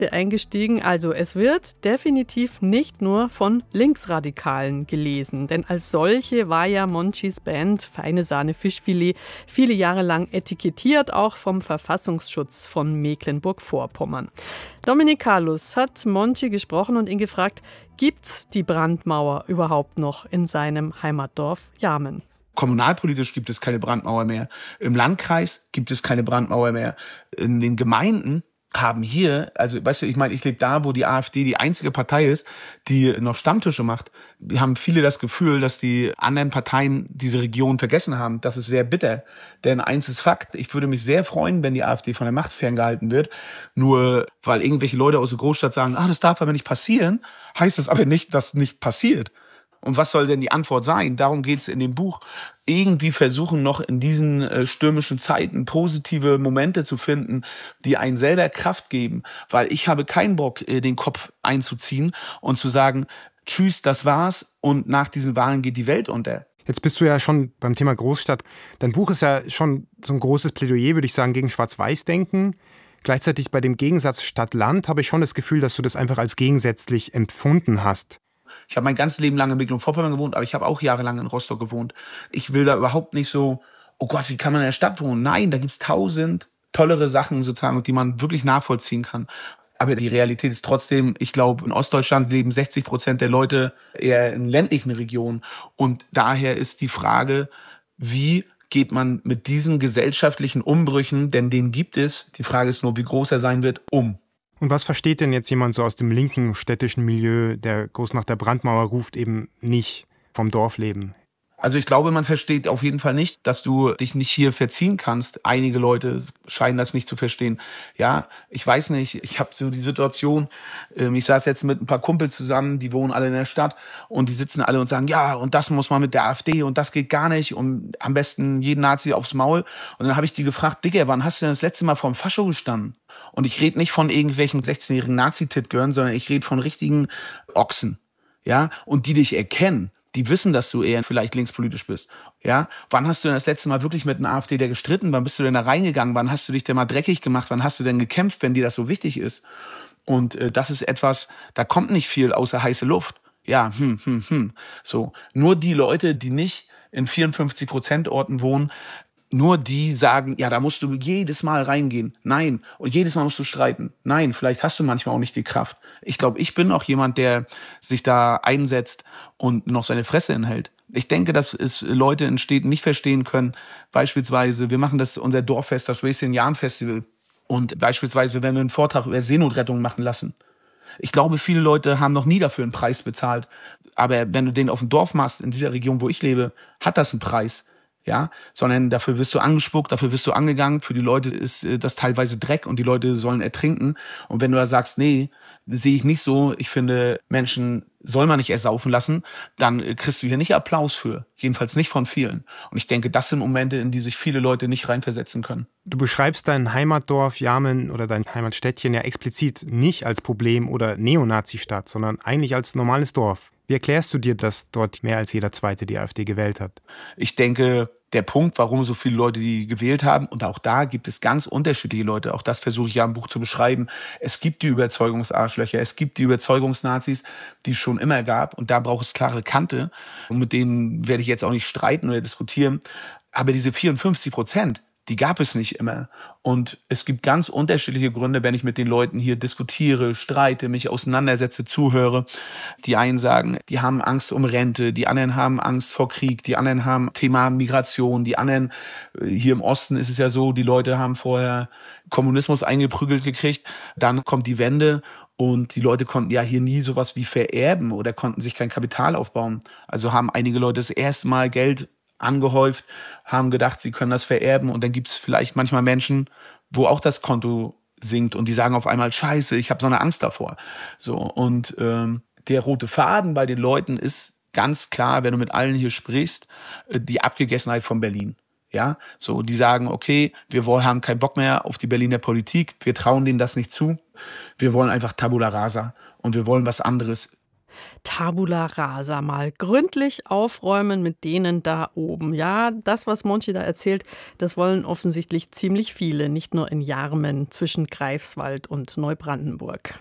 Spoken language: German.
eingestiegen. Also es wird definitiv nicht nur von Linksradikalen gelesen, denn als solche war ja Monchis Band Feine Sahne Fischfilet viele Jahre lang etikettiert, auch vom Verfassungsschutz von Mecklenburg-Vorpommern. Dominik Carlus hat Monchi gesprochen und ihn gefragt, gibt's die Brandmauer überhaupt noch in seinem Heimatdorf Jarmen? Kommunalpolitisch gibt es keine Brandmauer mehr. Im Landkreis gibt es keine Brandmauer mehr. In den Gemeinden haben hier, also weißt du, ich meine, ich lebe da, wo die AfD die einzige Partei ist, die noch Stammtische macht. Wir haben viele das Gefühl, dass die anderen Parteien diese Region vergessen haben. Das ist sehr bitter. Denn eins ist Fakt, ich würde mich sehr freuen, wenn die AfD von der Macht ferngehalten wird. Nur weil irgendwelche Leute aus der Großstadt sagen, das darf aber nicht passieren, heißt das aber nicht, dass nicht passiert. Und was soll denn die Antwort sein? Darum geht's in dem Buch. Irgendwie versuchen noch in diesen stürmischen Zeiten positive Momente zu finden, die einen selber Kraft geben. Weil ich habe keinen Bock, den Kopf einzuziehen und zu sagen, tschüss, das war's und nach diesen Wahlen geht die Welt unter. Jetzt bist du ja schon beim Thema Großstadt. Dein Buch ist ja schon so ein großes Plädoyer, würde ich sagen, gegen Schwarz-Weiß-Denken. Gleichzeitig bei dem Gegensatz Stadt-Land habe ich schon das Gefühl, dass du das einfach als gegensätzlich empfunden hast. Ich habe mein ganzes Leben lang in Mecklenburg-Vorpommern gewohnt, aber ich habe auch jahrelang in Rostock gewohnt. Ich will da überhaupt nicht so, oh Gott, wie kann man in der Stadt wohnen? Nein, da gibt's 1000 tollere Sachen sozusagen, die man wirklich nachvollziehen kann. Aber die Realität ist trotzdem, ich glaube, in Ostdeutschland leben 60% der Leute eher in ländlichen Regionen. Und daher ist die Frage, wie geht man mit diesen gesellschaftlichen Umbrüchen, denn den gibt es, die Frage ist nur, wie groß er sein wird, um. Und was versteht denn jetzt jemand so aus dem linken städtischen Milieu, der groß nach der Brandmauer ruft, eben nicht vom Dorfleben? Also ich glaube, man versteht auf jeden Fall nicht, dass du dich nicht hier verziehen kannst. Einige Leute scheinen das nicht zu verstehen. Ja, ich weiß nicht, ich habe so die Situation, ich saß jetzt mit ein paar Kumpels zusammen, die wohnen alle in der Stadt und die sitzen alle und sagen, ja, und das muss man mit der AfD und das geht gar nicht und am besten jeden Nazi aufs Maul. Und dann habe ich die gefragt, Digga, wann hast du denn das letzte Mal vorm Fascho gestanden? Und ich rede nicht von irgendwelchen 16-jährigen Nazi-Titgören, sondern ich rede von richtigen Ochsen, ja, und die dich erkennen. Die wissen, dass du eher vielleicht linkspolitisch bist. Ja? Wann hast du denn das letzte Mal wirklich mit einem AfD gestritten? Wann bist du denn da reingegangen? Wann hast du dich denn mal dreckig gemacht? Wann hast du denn gekämpft, wenn dir das so wichtig ist? Und das ist etwas, da kommt nicht viel außer heiße Luft. Ja, So. Nur die Leute, die nicht in 54% Orten wohnen, nur die sagen, ja, da musst du jedes Mal reingehen. Nein. Und jedes Mal musst du streiten. Nein, vielleicht hast du manchmal auch nicht die Kraft. Ich glaube, ich bin auch jemand, der sich da einsetzt und noch seine Fresse hinhält. Ich denke, dass es Leute in Städten nicht verstehen können. Beispielsweise, wir machen unser Dorffest, das Wasting Yarn Festival. Und beispielsweise, wir werden einen Vortrag über Seenotrettung machen lassen. Ich glaube, viele Leute haben noch nie dafür einen Preis bezahlt. Aber wenn du den auf dem Dorf machst, in dieser Region, wo ich lebe, hat das einen Preis. Ja, sondern dafür wirst du angespuckt, dafür wirst du angegangen. Für die Leute ist das teilweise Dreck und die Leute sollen ertrinken. Und wenn du da sagst, nee, sehe ich nicht so, ich finde, Menschen soll man nicht ersaufen lassen, dann kriegst du hier nicht Applaus für. Jedenfalls nicht von vielen. Und ich denke, das sind Momente, in die sich viele Leute nicht reinversetzen können. Du beschreibst dein Heimatdorf Jarmen oder dein Heimatstädtchen ja explizit nicht als Problem- oder Neonazi-Stadt, sondern eigentlich als normales Dorf. Wie erklärst du dir, dass dort mehr als jeder Zweite die AfD gewählt hat? Ich denke, der Punkt, warum so viele Leute die gewählt haben, und auch da gibt es ganz unterschiedliche Leute, auch das versuche ich ja im Buch zu beschreiben. Es gibt die Überzeugungsarschlöcher, es gibt die Überzeugungsnazis, die es schon immer gab, und da braucht es klare Kante. Und mit denen werde ich jetzt auch nicht streiten oder diskutieren. Aber diese 54%, die gab es nicht immer. Und es gibt ganz unterschiedliche Gründe, wenn ich mit den Leuten hier diskutiere, streite, mich auseinandersetze, zuhöre. Die einen sagen, die haben Angst um Rente, die anderen haben Angst vor Krieg, die anderen haben Thema Migration, die anderen, hier im Osten ist es ja so, die Leute haben vorher Kommunismus eingeprügelt gekriegt, dann kommt die Wende und die Leute konnten ja hier nie sowas wie vererben oder konnten sich kein Kapital aufbauen. Also haben einige Leute das erste Mal Geld angehäuft, haben gedacht, sie können das vererben und dann gibt's vielleicht manchmal Menschen, wo auch das Konto sinkt und die sagen auf einmal, scheiße, ich habe so eine Angst davor. So, und der rote Faden bei den Leuten ist ganz klar, wenn du mit allen hier sprichst, die Abgegessenheit von Berlin. Ja, so, die sagen, okay, wir haben keinen Bock mehr auf die Berliner Politik, wir trauen denen das nicht zu, wir wollen einfach Tabula Rasa und wir wollen was anderes. Tabula rasa, mal gründlich aufräumen mit denen da oben. Ja, das, was Monchi da erzählt, das wollen offensichtlich ziemlich viele, nicht nur in Jarmen zwischen Greifswald und Neubrandenburg.